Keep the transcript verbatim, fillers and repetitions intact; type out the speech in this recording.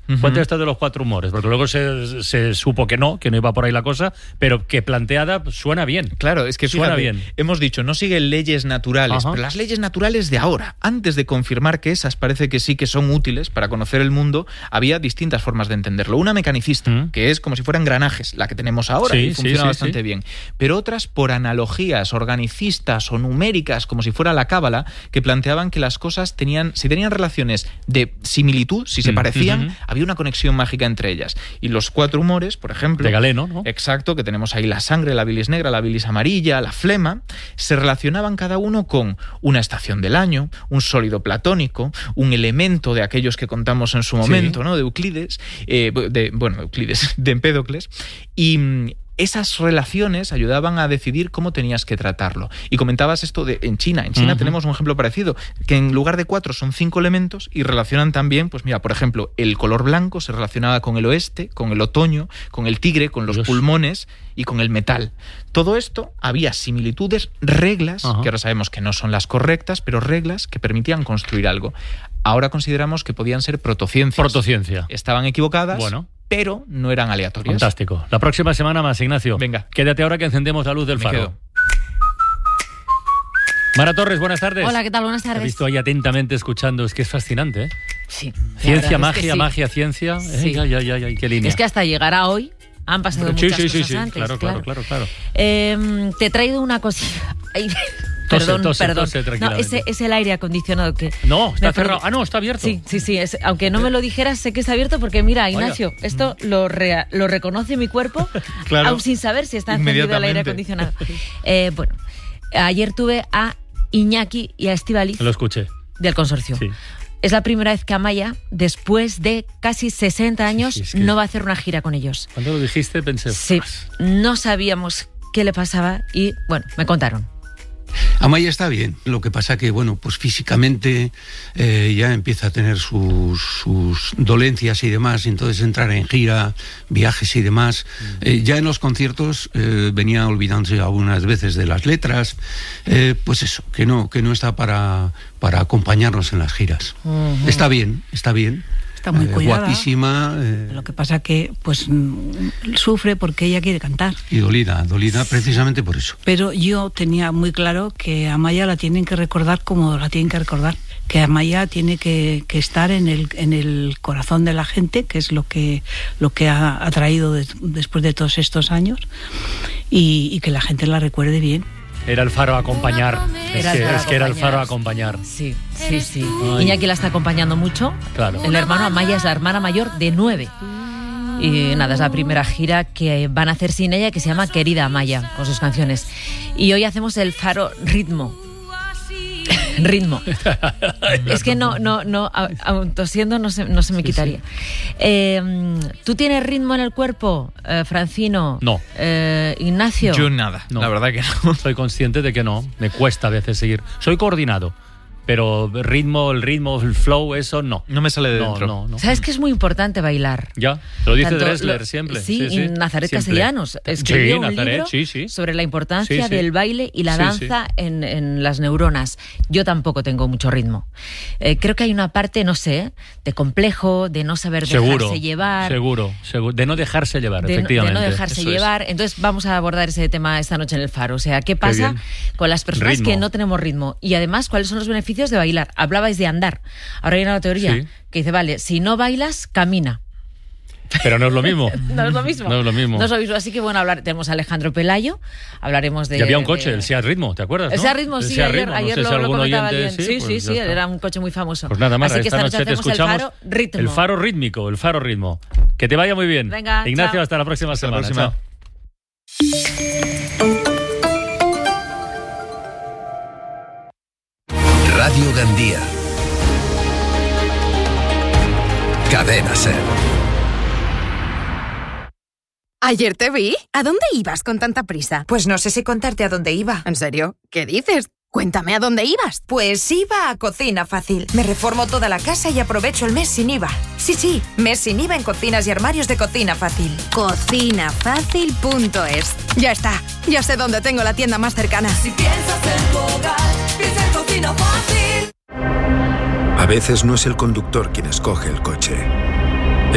Uh-huh. Cuenta esto de los cuatro humores, porque luego se, se supo que no, que no iba por ahí la cosa, pero que planteada suena bien. Claro, es que suena fíjate, bien. Hemos dicho, no sigue leyes naturales, Ajá. pero las leyes naturales de ahora, antes de confirmar que esas parece que sí que son útiles para conocer el mundo, había distintas formas de entenderlo. Una mecanicista, uh-huh. que es como si fueran engranajes, la que tenemos ahora, sí, y funciona sí, sí, bastante sí. bien. Pero otras por analogías organicistas o numéricas, como si fuera la cábala, que planteaban que las cosas tenían, si tenían relaciones de similitud, si se parecían, uh-huh. había una conexión mágica entre ellas. Y los cuatro humores, por ejemplo... De Galeno, ¿no? Exacto, que tenemos ahí la sangre, la bilis negra, la bilis amarilla, la flema, se relacionaban cada uno con una estación del año, un sólido platónico, un elemento de aquellos que contamos en su momento, sí. ¿no? De Euclides, eh, de, bueno, Euclides, de Empédocles, y... esas relaciones ayudaban a decidir cómo tenías que tratarlo. Y comentabas esto de en China. En China uh-huh. tenemos un ejemplo parecido, que en lugar de cuatro son cinco elementos y relacionan también, pues mira, por ejemplo, el color blanco se relacionaba con el oeste, con el otoño, con el tigre, con los Dios. pulmones y con el metal. Todo esto había similitudes, reglas, uh-huh. que ahora sabemos que no son las correctas, pero reglas que permitían construir algo. Ahora consideramos que podían ser protociencias. Protociencia. Estaban equivocadas. Bueno. Pero no eran aleatorias. Fantástico. La próxima semana más, Ignacio. Venga. Quédate ahora que encendemos la luz del Me faro. quedo. Mara Torres, buenas tardes. Hola, ¿qué tal? Buenas tardes. Te he visto ahí atentamente escuchando. Es que es fascinante, ¿eh? Sí. Ciencia, magia, sí. magia, ciencia. Sí. Eh, ya, ya, ya, ya, qué línea. Es que hasta llegar a hoy han pasado sí, muchas sí, cosas sí, sí. antes. Claro, claro, claro, claro. claro. Eh, te he traído una cosita. Ay, Tose, perdón, tose, perdón. tose, no, tranquilamente. ese es el aire acondicionado que... No, está me cerrado. acuerdo. Ah, no, está abierto. Sí, sí, sí. Es, aunque no me lo dijeras, sé que está abierto porque, mira, Ignacio, Vaya. esto lo, re, lo reconoce mi cuerpo, Claro. aún sin saber si está encendido el aire acondicionado. Eh, bueno, ayer tuve a Iñaki y a Estíbaliz Lo escuché. del consorcio. Sí. Es la primera vez que Amaya, después de casi sesenta años, Sí, sí, es que... no va a hacer una gira con ellos. Cuando lo dijiste pensé... Sí, no sabíamos qué le pasaba y, bueno, me contaron. Amaya está bien, lo que pasa que, bueno, pues físicamente eh, ya empieza a tener sus, sus dolencias y demás, y entonces entrar en gira, viajes y demás. Eh, ya en los conciertos eh, venía olvidándose algunas veces de las letras, eh, pues eso, que no, que no está para, para acompañarnos en las giras. Uh-huh. Está bien, está bien. Está muy eh, cuidada. Guapísima. Eh, Lo que pasa que pues mm, sufre porque ella quiere cantar. Y dolida, dolida precisamente por eso. Pero yo tenía muy claro que a Amaya la tienen que recordar como la tienen que recordar. Que Amaya tiene que, que estar en el, en el corazón de la gente, que es lo que, lo que ha, ha traído de, después de todos estos años, y, y que la gente la recuerde bien. Era el faro a acompañar. Es Era que, el es que era el faro a acompañar. acompañar. Sí, sí, sí. Ay. Iñaki la está acompañando mucho. Claro. El hermano Amaya es la hermana mayor de nueve. Y nada, es la primera gira que van a hacer sin ella, que se llama Querida Amaya, con sus canciones. Y hoy hacemos el faro ritmo. Ritmo. Es que no, no, no, aun tosiendo no se, no se me Sí, quitaría. sí. Eh, ¿Tú tienes ritmo en el cuerpo, eh, Francino? No. Eh, Ignacio. Yo nada, No. la verdad que no. Soy consciente de que no. Me cuesta a veces seguir. Soy coordinado, pero ritmo, el ritmo, el flow, eso no. No me sale de No, dentro. no, no. ¿Sabes que es muy importante bailar? Ya, lo dice Tanto Dressler lo- siempre. Sí, sí, y sí, Nazaret siempre. Castellanos escribió Sí, un Nazaret, libro sí, sí. sobre la importancia Sí, sí. del baile y la Sí, danza En, en las neuronas. Yo tampoco tengo mucho ritmo. Eh, creo que hay una parte, no sé, de complejo, de no saber Seguro, dejarse llevar. seguro, seguro. De no dejarse llevar, De no, de efectivamente. no dejarse Eso es. llevar. Entonces vamos a abordar ese tema esta noche en el Faro. O sea, ¿qué pasa bien. con las personas Ritmo. que no tenemos ritmo? Y además, ¿cuáles son los beneficios de bailar? Hablabais de andar. Ahora hay una teoría Sí. que dice, vale, si no bailas, camina. Pero no es lo mismo. No es lo mismo. No es lo mismo. No es lo mismo. Así que bueno, hablar, tenemos a Alejandro Pelayo, hablaremos de... Y había un coche, de- el Seat Ritmo, ¿te acuerdas? El ¿no? Seat Ritmo, El sí, Seat ayer, Ritmo, no ayer sé lo, si lo algún comentaba oyente- alguien. Sí, pues sí, ya sí, está. era un coche muy famoso. Pues nada más, Así que esta esta noche te hacemos el escuchamos. Faro Ritmo. El Faro Rítmico, el Faro Ritmo. Que te vaya muy bien. Venga, Ignacio, chao. hasta la próxima Hasta la semana. próxima. Chao. Radio Gandía. Cadena Ser. Ayer te vi. ¿A dónde ibas con tanta prisa? Pues no sé si contarte a dónde iba. ¿En serio? ¿Qué dices? Cuéntame a dónde ibas. Pues iba a Cocina Fácil. Me reformo toda la casa y aprovecho el mes sin I V A. Sí, sí, mes sin I V A en cocinas y armarios de Cocina Fácil. Cocina Fácil punto es. Ya está. Ya sé dónde tengo la tienda más cercana. Si piensas en tu hogar, piensa en Cocina Fácil. A veces no es el conductor quien escoge el coche,